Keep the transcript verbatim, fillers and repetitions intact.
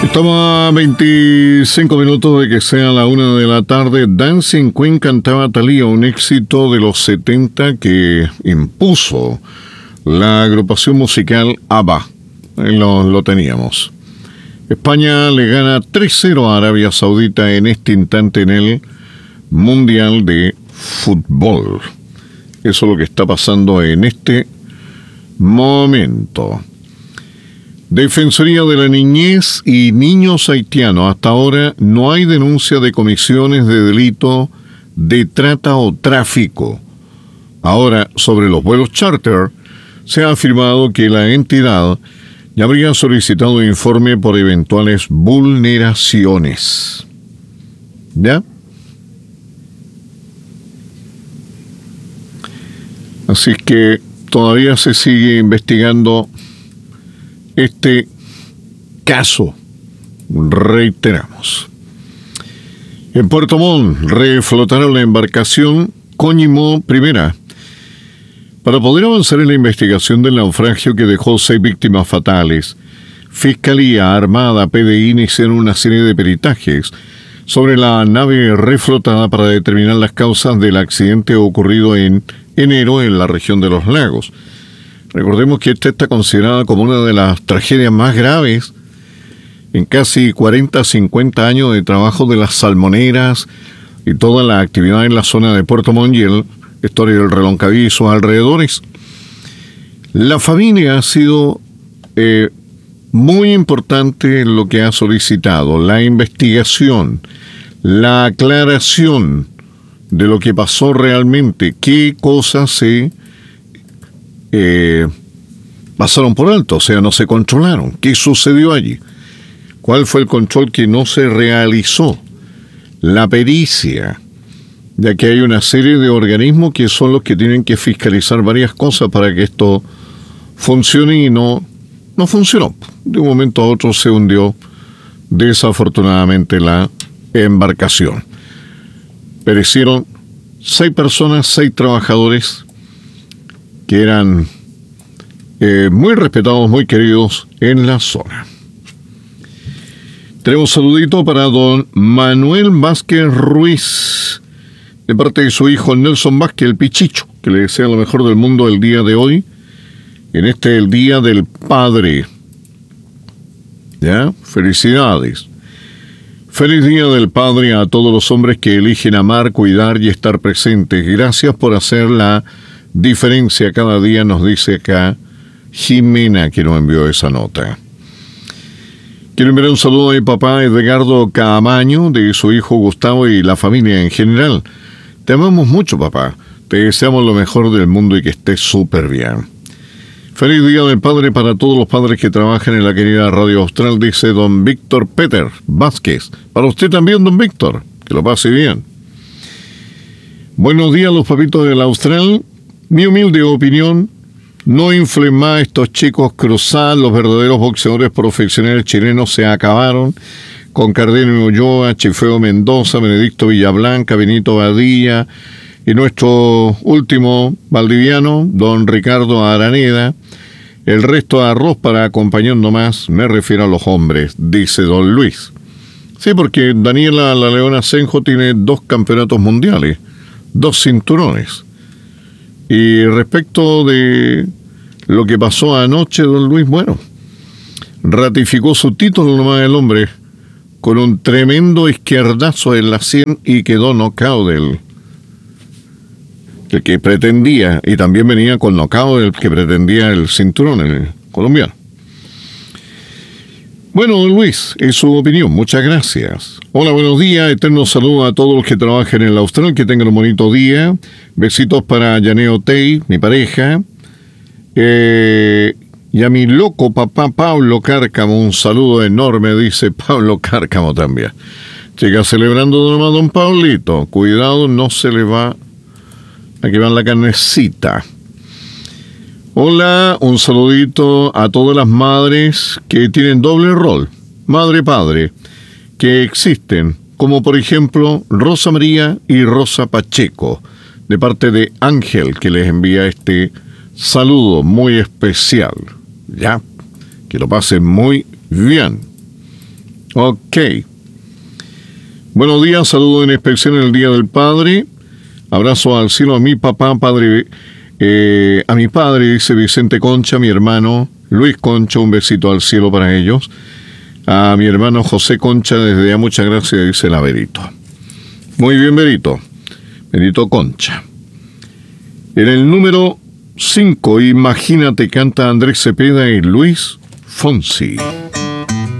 Estamos a veinticinco minutos de que sea la una de la tarde. Dancing Queen cantaba Thalía, un éxito de los setenta que impuso la agrupación musical ABBA. Ahí lo, lo teníamos. España le gana tres cero a Arabia Saudita en este instante en el Mundial de Fútbol. Eso es lo que está pasando en este momento. Defensoría de la Niñez y Niños Haitianos. Hasta ahora no hay denuncia de comisiones de delito de trata o tráfico. Ahora, sobre los vuelos charter, se ha afirmado que la entidad ya habría solicitado informe por eventuales vulneraciones. ¿Ya? Así que todavía se sigue investigando este caso, reiteramos. En Puerto Montt reflotaron la embarcación Coñimó Primera para poder avanzar en la investigación del naufragio que dejó seis víctimas fatales. Fiscalía, Armada, P D I iniciaron una serie de peritajes sobre la nave reflotada para determinar las causas del accidente ocurrido en enero en la región de los lagos. Recordemos que esta está considerada como una de las tragedias más graves en casi cuarenta, cincuenta años de trabajo de las salmoneras y toda la actividad en la zona de Puerto Montt y el estuario del Reloncaví y sus alrededores. La familia ha sido eh, muy importante en lo que ha solicitado, la investigación, la aclaración de lo que pasó realmente, qué cosas se Eh, pasaron por alto, o sea, no se controlaron. ¿Qué sucedió allí? ¿Cuál fue el control que no se realizó? La pericia, ya que hay una serie de organismos que son los que tienen que fiscalizar varias cosas para que esto funcione y no, no funcionó. De un momento a otro se hundió desafortunadamente la embarcación. Perecieron seis personas, seis trabajadores que eran eh, muy respetados, muy queridos en la zona. Tenemos un saludito para don Manuel Vázquez Ruiz, de parte de su hijo Nelson Vázquez, el Pichicho, que le desea lo mejor del mundo el día de hoy, en este el Día del Padre. ¿Ya? Felicidades. Feliz Día del Padre a todos los hombres que eligen amar, cuidar y estar presentes. Gracias por hacer la diferencia cada día, nos dice acá Jimena, que nos envió esa nota. Quiero enviar un saludo a mi papá Edgardo Camaño, de su hijo Gustavo y la familia en general. Te amamos mucho, papá. Te deseamos lo mejor del mundo y que estés súper bien. Feliz Día del Padre para todos los padres que trabajan en la querida Radio Austral, dice don Víctor Peter Vázquez. Para usted también, don Víctor. Que lo pase bien. Buenos días, los papitos del Austral. Mi humilde opinión, no inflen más a estos chicos cruzados. Los verdaderos boxeadores profesionales chilenos se acabaron con Cardenio Ulloa, Chifeo Mendoza, Benedicto Villablanca, Benito Badilla y nuestro último valdiviano, don Ricardo Araneda. El resto de arroz para acompañar nomás, me refiero a los hombres, dice don Luis. Sí, porque Daniela La Leona Senjo tiene dos campeonatos mundiales, dos cinturones. Y respecto de lo que pasó anoche, don Luis, bueno, ratificó su título nomás el hombre con un tremendo izquierdazo en la sien y quedó nocaut del el que pretendía, y también venía con nocaut el que pretendía el cinturón, el colombiano. Bueno, don Luis, es su opinión, muchas gracias. Hola, buenos días, eterno saludo a todos los que trabajan en la Austral, que tengan un bonito día. Besitos para Yaneo Tei, mi pareja. Eh, y a mi loco papá Pablo Cárcamo, un saludo enorme, dice Pablo Cárcamo también. Chica, celebrando nomás don Pablito, cuidado, no se le va a quemar la carnecita. Hola, un saludito a todas las madres que tienen doble rol, madre-padre, que existen, como por ejemplo Rosa María y Rosa Pacheco, de parte de Ángel, que les envía este saludo muy especial. Ya, que lo pasen muy bien. Ok. Buenos días, saludo en especial en el Día del Padre. Abrazo al cielo a mi papá, padre, eh, a mi padre, dice Vicente Concha, mi hermano Luis Concha, un besito al cielo para ellos. A mi hermano José Concha, desde ya muchas gracias, dice la Berito. Muy bien, Berito. Berito Concha. En el número cinco, Imagínate, canta Andrés Cepeda y Luis Fonsi.